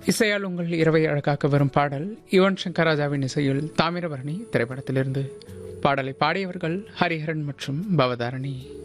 இசையால் உங்கள் இரவை அழகாக்க வரும் பாடல் யுவன் சங்கர் ராஜாவின் இசையில் தாமிரபரணி திரைப்படத்திலிருந்து. பாடலை பாடியவர்கள் ஹரிஹரன் மற்றும் பவதாரணி.